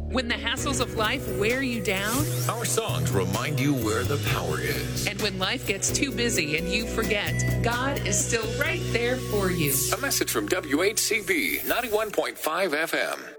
When the hassles of life wear you down, our songs remind you where the power is. And when life gets too busy and you forget, God is still right there for you. A message from WHCB 91.5 FM.